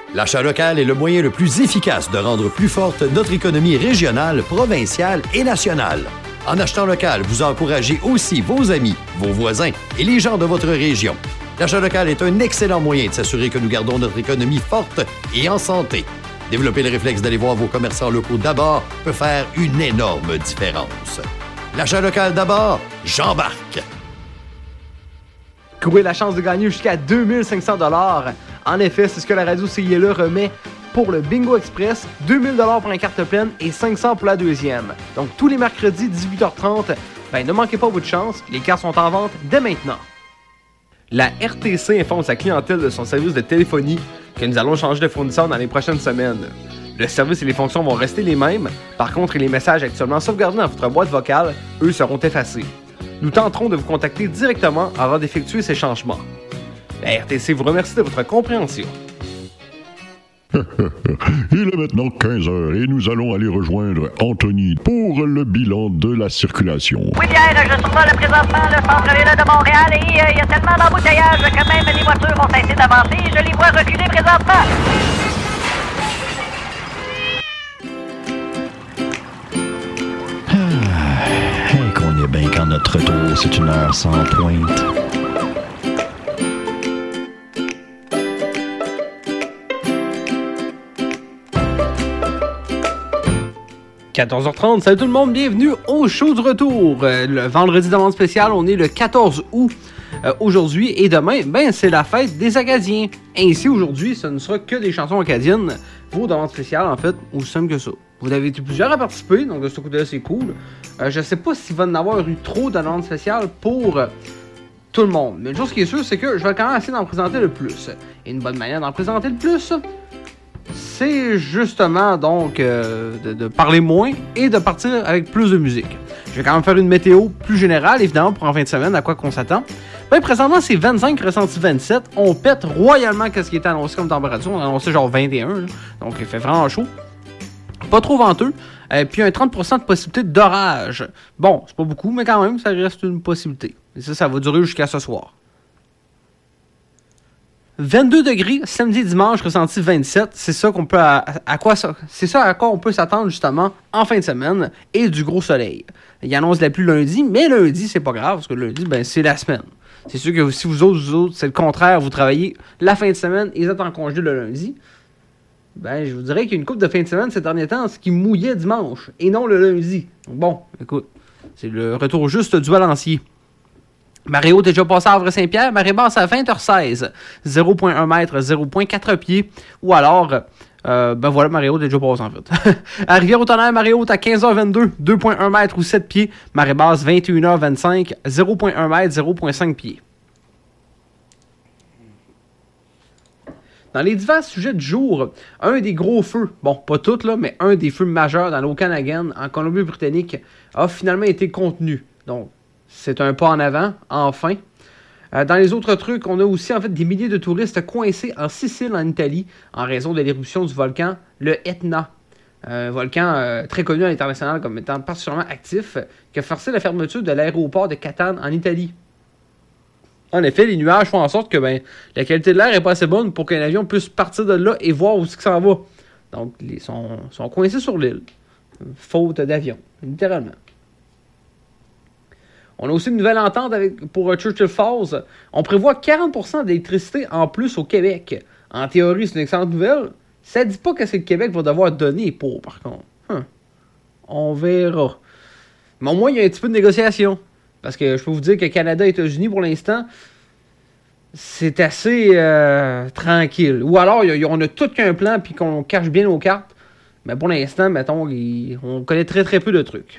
L'achat local est le moyen le plus efficace de rendre plus forte notre économie régionale, provinciale et nationale. En achetant local, vous encouragez aussi vos amis, vos voisins et les gens de votre région. L'achat local est un excellent moyen de s'assurer que nous gardons notre économie forte et en santé. Développer le réflexe d'aller voir vos commerçants locaux d'abord peut faire une énorme différence. L'achat local d'abord, j'embarque! Courez la chance de gagner jusqu'à 2500 $. En effet, c'est ce que la radio CILE remet pour le Bingo Express, 2000 $ pour une carte pleine et 500 pour la deuxième. Donc tous les mercredis 18h30, ne manquez pas votre chance, les cartes sont en vente dès maintenant. La RTC informe sa clientèle de son service de téléphonie que nous allons changer de fournisseur dans les prochaines semaines. Le service et les fonctions vont rester les mêmes, par contre les messages actuellement sauvegardés dans votre boîte vocale, eux, seront effacés. Nous tenterons de vous contacter directement avant d'effectuer ces changements. La RTC vous remercie de votre compréhension. Il est maintenant 15h et nous allons aller rejoindre Anthony pour le bilan de la circulation. Oui, Pierre, je survole présentement le centre-ville de Montréal et il y a tellement d'embouteillages que même les voitures ont cessé d'avancer et je les vois reculer présentement. Qu'on est bien quand notre retour, c'est une heure sans pointe. « 14h30, salut tout le monde, bienvenue au show du retour. Le vendredi d'avance spéciale, on est le 14 août aujourd'hui et demain, c'est la fête des Acadiens. Ainsi, aujourd'hui, ce ne sera que des chansons acadiennes pour d'avance spéciale, en fait, aussi simple que ça. Vous avez été plusieurs à participer, donc de ce côté-là, c'est cool. Je sais pas s'il va en avoir eu trop d'annonces spéciales pour tout le monde. Mais une chose qui est sûre, c'est que je vais quand même essayer d'en présenter le plus. Et une bonne manière d'en présenter le plus, c'est justement donc de parler moins et de partir avec plus de musique. Je vais quand même faire une météo plus générale, évidemment, pour en fin de semaine, à quoi qu'on s'attend. Présentement, c'est 25, ressenti 27. On pète royalement qu'est-ce qui était annoncé comme température. On a annoncé genre 21, là. Donc il fait vraiment chaud. Pas trop venteux. Puis un 30% de possibilité d'orage. Bon, c'est pas beaucoup, mais quand même, ça reste une possibilité. Et ça va durer jusqu'à ce soir. 22 degrés, samedi et dimanche, ressenti 27. C'est ça qu'on peut c'est ça à quoi on peut s'attendre justement en fin de semaine. Et du gros soleil. Il annonce la pluie lundi, mais lundi, c'est pas grave, parce que lundi, c'est la semaine. C'est sûr que si vous autres, c'est le contraire, vous travaillez la fin de semaine et vous êtes en congé le lundi, je vous dirais qu'il y a une couple de fin de semaine ces derniers temps, ce qui mouillait dimanche, et non le lundi. Donc bon, écoute, c'est le retour juste du balancier. Marée haute est déjà passée à Havre-Saint-Pierre, marée basse à 20h16, 0.1 m, 0.4 pieds, ou alors, voilà, marée haute est déjà passée en fait. À Rivière-au-Tonnerre, marée haute à 15h22, 2.1 m ou 7 pieds, marée basse 21h25, 0.1 m, 0.5 pieds. Dans les divers sujets du jour, un des gros feux, pas tous là, mais un des feux majeurs dans l'Okanagan, en Colombie-Britannique, a finalement été contenu. Donc, c'est un pas en avant, enfin. Dans les autres trucs, on a aussi en fait des milliers de touristes coincés en Sicile, en Italie, en raison de l'éruption du volcan, le Etna. Un volcan très connu à l'international comme étant particulièrement actif, qui a forcé la fermeture de l'aéroport de Catane en Italie. En effet, les nuages font en sorte que la qualité de l'air n'est pas assez bonne pour qu'un avion puisse partir de là et voir où ça s'en va. Donc, ils sont coincés sur l'île. Faute d'avion, littéralement. On a aussi une nouvelle entente pour Churchill Falls. On prévoit 40% d'électricité en plus au Québec. En théorie, c'est une excellente nouvelle. Ça ne dit pas qu'est-ce que le Québec va devoir donner pour, par contre. On verra. Mais au moins, il y a un petit peu de négociation. Parce que je peux vous dire que Canada et États-Unis, pour l'instant, c'est assez tranquille. Ou alors, on a tout qu'un plan puis qu'on cache bien nos cartes. Mais pour l'instant, mettons, on connaît très très peu de trucs.